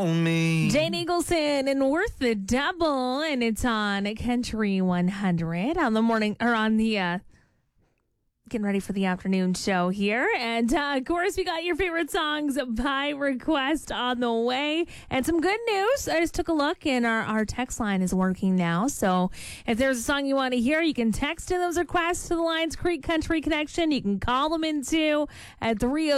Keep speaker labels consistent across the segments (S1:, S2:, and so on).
S1: on me.
S2: Jane Eagleson and Worth the Double, and it's on Country 100 on the morning, or on the getting ready for the afternoon show here. And of course, we got your favorite songs by request on the way. And some good news. I just took a look, and our text line is working now. So if there's a song you want to hear, you can text in those requests to the Lions Creek Country Connection. You can call them in too at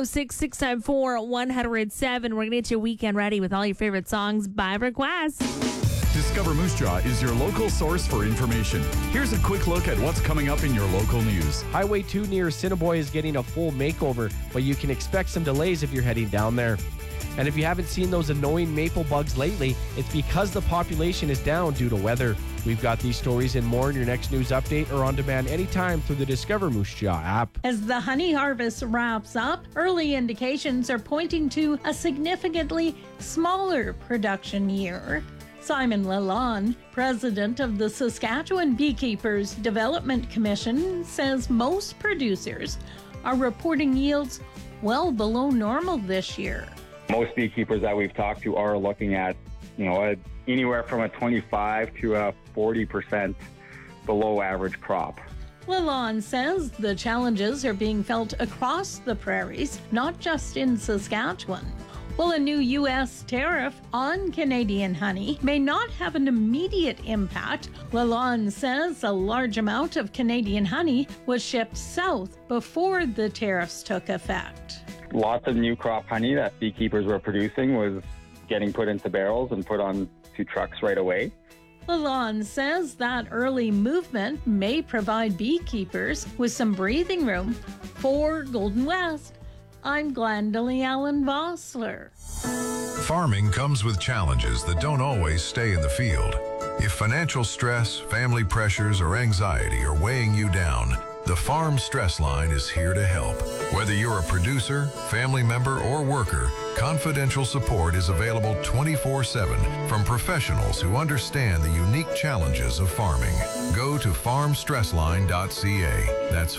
S2: 306-694-107. We're going to get your weekend ready with all your favorite songs by request.
S3: Discover Moose Jaw is your local source for information. Here's a quick look at what's coming up in your local news.
S4: Highway 2 near Assiniboia is getting a full makeover, but you can expect some delays if you're heading down there. And if you haven't seen those annoying maple bugs lately, it's because the population is down due to weather. We've got these stories and more in your next news update or on demand anytime through the Discover Moose Jaw app.
S5: As the honey harvest wraps up, early indications are pointing to a significantly smaller production year. Simon Lalonde, president of the Saskatchewan Beekeepers Development Commission, says most producers are reporting yields well below normal this year.
S6: Most beekeepers that we've talked to are looking at, anywhere from a 25 to a 40% below average crop.
S5: Lalonde says the challenges are being felt across the prairies, not just in Saskatchewan. While a new U.S. tariff on Canadian honey may not have an immediate impact, Lalonde says a large amount of Canadian honey was shipped south before the tariffs took effect.
S6: Lots of new crop honey that beekeepers were producing was getting put into barrels and put on to trucks right away.
S5: Lalonde says that early movement may provide beekeepers with some breathing room. For Golden West, I'm Glendalee Allen Vossler.
S7: Farming comes with challenges that don't always stay in the field. If financial stress, family pressures, or anxiety are weighing you down, the Farm Stress Line is here to help. Whether you're a producer, family member, or worker, confidential support is available 24/7 from professionals who understand the unique challenges of farming. Go to farmstressline.ca. That's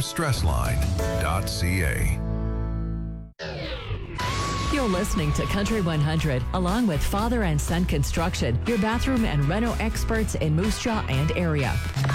S7: farmstressline.ca.
S8: You're listening to Country 100, along with Father and Son Construction, your bathroom and reno experts in Moose Jaw and area.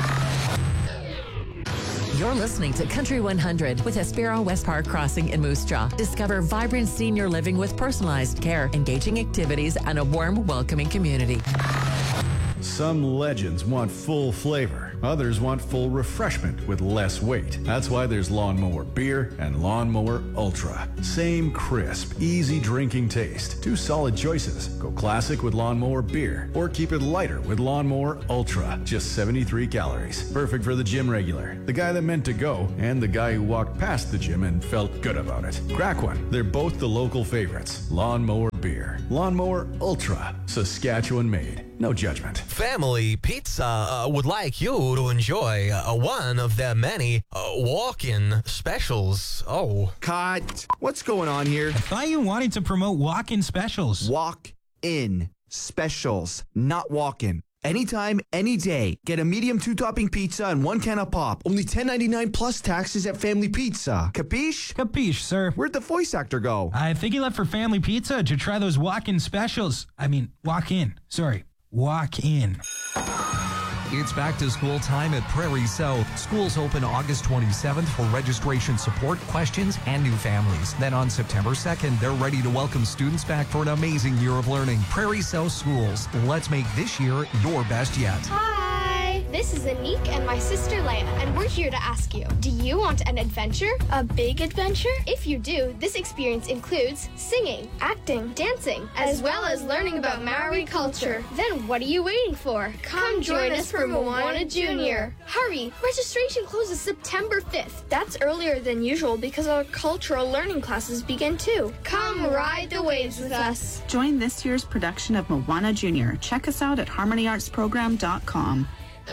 S8: You're listening to Country 100 with Aspero West Park Crossing in Moose Jaw. Discover vibrant senior living with personalized care, engaging activities, and a warm, welcoming community.
S9: Some legends want full flavor. Others want full refreshment with less weight. That's why there's Lawnmower Beer and Lawnmower Ultra. Same crisp, easy drinking taste. Two solid choices. Go classic with Lawnmower Beer or keep it lighter with Lawnmower Ultra. Just 73 calories. Perfect for the gym regular, the guy that meant to go, and the guy who walked past the gym and felt good about it. Crack one. They're both the local favorites. Lawnmower Beer. Lawnmower Ultra. Saskatchewan made. No judgment.
S1: Family Pizza would like you to enjoy one of their many walk-in specials. Oh.
S10: Cut. What's going on here?
S11: I thought you wanted to promote walk-in specials.
S10: Walk-in specials, not walk-in. Anytime, any day. Get a medium 2-topping pizza and 1 can of pop. Only $10.99 plus taxes at Family Pizza. Capiche?
S11: Capiche, sir.
S10: Where'd the voice actor go?
S11: I think he left for Family Pizza to try those walk-in specials. Walk in. Walk in.
S12: It's back to school time at Prairie South. Schools open August 27th for registration support, questions, and new families. Then on September 2nd, they're ready to welcome students back for an amazing year of learning. Prairie South Schools. Let's make this year your best yet.
S13: Hi, this is Anik and my sister Leia, and we're here to ask you, do you want an adventure? A big adventure? If you do, this experience includes singing, acting, dancing, as well as learning about Maori culture. Then what are you waiting for? Come join us for Moana Junior. Hurry, registration closes September 5th. That's earlier than usual because our cultural learning classes begin too. Come ride the waves with us.
S14: Join this year's production of Moana Junior. Check us out at harmonyartsprogram.com.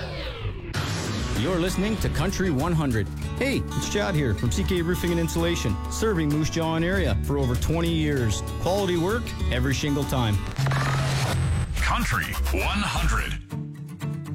S15: You're listening to Country 100. Hey, it's Chad here from CK Roofing and Insulation, serving Moose Jaw and area for over 20 years. Quality work every single time.
S3: Country 100.